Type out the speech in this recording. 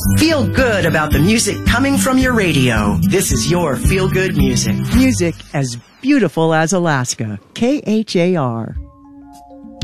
Feel good about the music coming from your radio. This is your Feel Good Music. Music as beautiful as Alaska. KHAR.